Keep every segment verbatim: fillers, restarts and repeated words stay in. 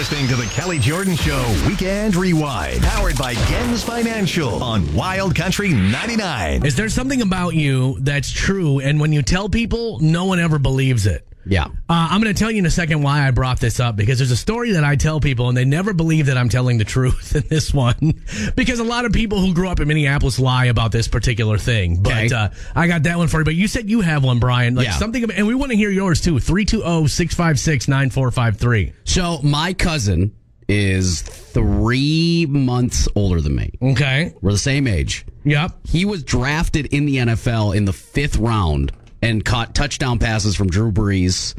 Listening to the Kelly Jordan Show Weekend Rewind, powered by Gens Financial on Wild Country ninety-nine. Is there something about you that's true, and when you tell people, no one ever believes it? Yeah. Uh, I'm going to tell you in a second why I brought this up, because there's a story that I tell people, and they never believe that I'm telling the truth in this one, because a lot of people who grew up in Minneapolis lie about this particular thing. But Okay. uh, I got that one for you. But you said you have one, Brian. Like Yeah. something, and we want to hear yours, too. three two zero, six five six, nine four five three. So my cousin is three months older than me. Okay. We're the same age. Yep. He was drafted in the N F L in the fifth round and caught touchdown passes from Drew Brees.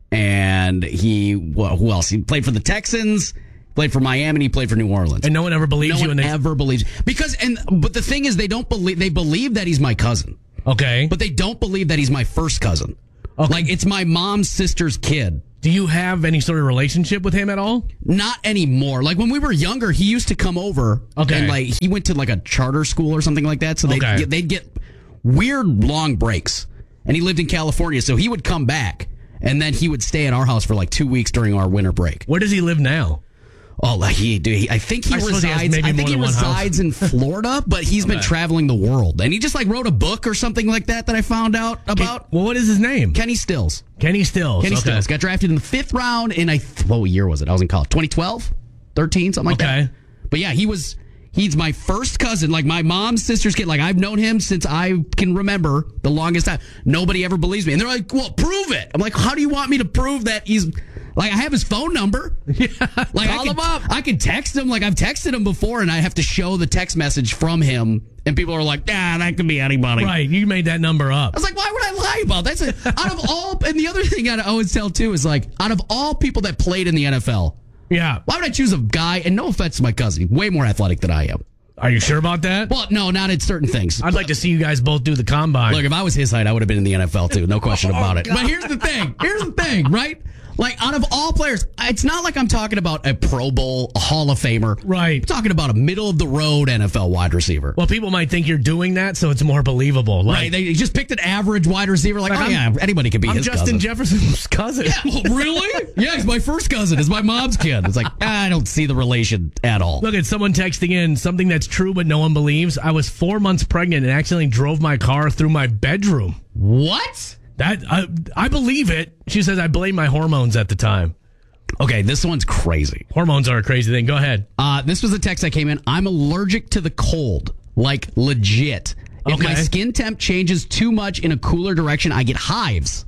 And he, well, who else? He played for the Texans, played for Miami, and he played for New Orleans. And no one ever believes no you. one and they, ever believes because, and but the thing is, they don't believe. They believe that he's my cousin, Okay. but they don't believe that he's my first cousin. Okay. Like it's my mom's sister's kid. Do you have any sort of relationship with him at all? Not anymore. Like when we were younger, he used to come over. Okay. And like he went to like a charter school or something like that. So they'd, Okay. get, they'd get weird long breaks. And he lived in California, so he would come back. And then he would stay at our house for like two weeks during our winter break. Where does he live now? Oh, like he, dude, he I think he I suppose he has resides. maybe I more think he than one house. resides in Florida, but he's been Okay. traveling the world. And he just like wrote a book or something like that that I found out about. Well, what is his name? Kenny Stills. Kenny Stills. Kenny okay. Stills got drafted in the fifth round in I th- what year was it? I was in college. twenty twelve, thirteen, something like Okay. that. But yeah, he was. He's my first cousin, like my mom's sister's kid. Like I've known him since I can remember the longest time. Nobody ever believes me, and they're like, "Well, prove it." I'm like, "How do you want me to prove that he's?" Like I have his phone number. Yeah, Like call I can, him up. I can text him. Like I've texted him before, and I have to show the text message from him, and people are like, "Ah, that could be anybody." Right, you made that number up. I was like, why would I lie about that? That's a, out of all, and the other thing I always tell too is like, out of all people that played in the N F L, Yeah. why would I choose a guy? And no offense to my cousin, way more athletic than I am. Are you sure about that? Well, no, not in certain things. I'd like to see you guys both do the combine. Look, if I was his height, I would have been in the N F L too. No question Oh, about it. But here's the thing. Here's the thing, right? Like, out of all players, it's not like I'm talking about a Pro Bowl, a Hall of Famer. Right. I'm talking about a middle-of-the-road N F L wide receiver. Well, people might think you're doing that, so it's more believable. Like, Right, they just picked an average wide receiver. Like, Like, oh, I'm- yeah, anybody could be I'm his Justin cousin. Jefferson's cousin. Yeah, well, really? Yeah, he's my first cousin. It's my mom's kid. It's like, I don't see the relation at all. Look at someone texting in something that's true but no one believes. I was four months pregnant and accidentally drove my car through my bedroom. What? That I, I believe it. She says I blame my hormones at the time. Okay, this one's crazy. Hormones are a crazy thing. Go ahead. Uh, this was a text that came in. I'm allergic to the cold. Like, legit. If Okay. my skin temp changes too much in a cooler direction, I get hives.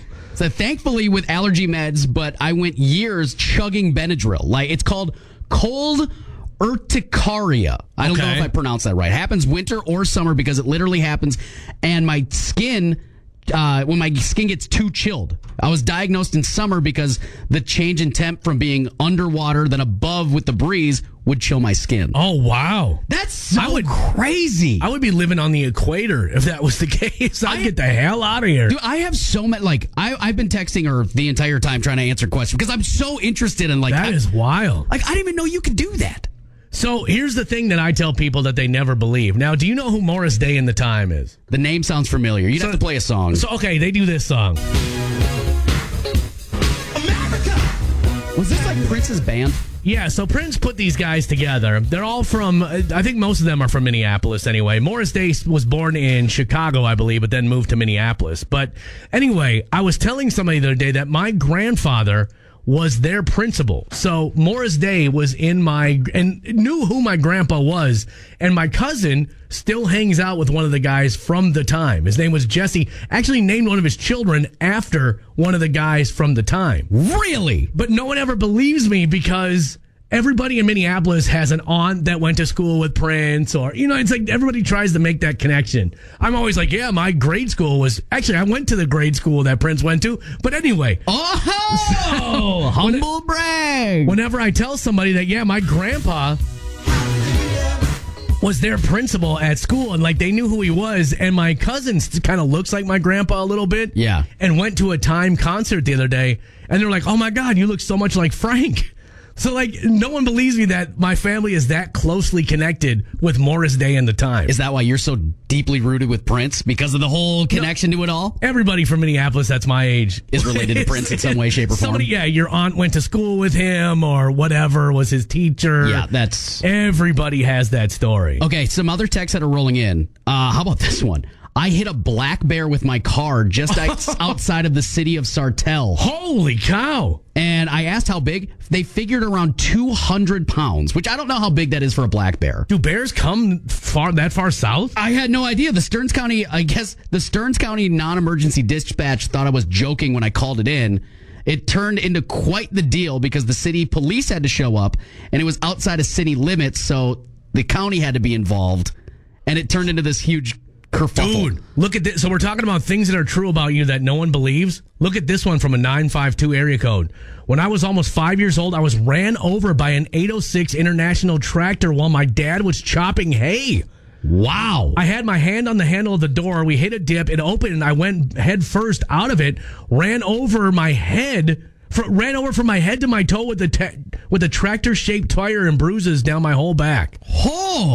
So thankfully with allergy meds, but I went years chugging Benadryl. Like, it's called cold urticaria. I don't know Okay. if I pronounced that right. It happens winter or summer because it literally happens. And my skin, uh, when my skin gets too chilled. I was diagnosed in summer because the change in temp from being underwater than above with the breeze would chill my skin. Oh, wow. That's so I would- crazy. I would be living on the equator if that was the case. I'd I- get the hell out of here. Dude, I have so many, like, I, I've been texting her the entire time trying to answer questions because I'm so interested in, like, That I, is wild. like, I didn't even know you could do that. So here's the thing that I tell people that they never believe. Now, do you know who Morris Day and the Time is? The name sounds familiar. You'd So- have to play a song. So, okay, they do this song. Was this like Prince's band? Yeah, so Prince put these guys together. They're all from, uh, I think most of them are from Minneapolis anyway. Morris Day was born in Chicago, I believe, but then moved to Minneapolis. But anyway, I was telling somebody the other day that my grandfather was their principal. So Morris Day was in my, and knew who my grandpa was. And my cousin still hangs out with one of the guys from the Time. His name was Jesse. Actually named one of his children after one of the guys from the Time. Really? But no one ever believes me because everybody in Minneapolis has an aunt that went to school with Prince, or, you know, it's like everybody tries to make that connection. I'm always like, yeah, my grade school was, actually, I went to the grade school that Prince went to. But anyway. Oh, humble brag. Whenever I tell somebody that, yeah, my grandpa was their principal at school, and like they knew who he was, and my cousin kind of looks like my grandpa a little bit. Yeah. And went to a Time concert the other day, and they're like, oh my God, you look so much like Frank. So, like, no one believes me that my family is that closely connected with Morris Day and the Times. Is that why you're so deeply rooted with Prince? Because of the whole connection no, to it all? Everybody from Minneapolis that's my age is related to Prince in some way, shape, or form. Somebody, yeah, your aunt went to school with him or whatever, was his teacher. Yeah, that's... Everybody has that story. Okay, some other texts that are rolling in. Uh, how about this one? I hit a black bear with my car just outside of the city of Sartell. Holy cow. And I asked how big. They figured around two hundred pounds, which I don't know how big that is for a black bear. Do bears come far that far south? I had no idea. The Stearns County, I guess the Stearns County non-emergency dispatch thought I was joking when I called it in. It turned into quite the deal because the city police had to show up, and it was outside of city limits, so the county had to be involved, and it turned into this huge kerfuffle. Dude, look at this. So we're talking about things that are true about you that no one believes. Look at this one from a nine five two area code. When I was almost five years old, I was ran over by an eight oh six International tractor while my dad was chopping hay. Wow. I had my hand on the handle of the door. We hit a dip. It opened, and I went head first out of it, ran over my head, for, ran over from my head to my toe with the, te- with the tractor-shaped tire and bruises down my whole back. Oh!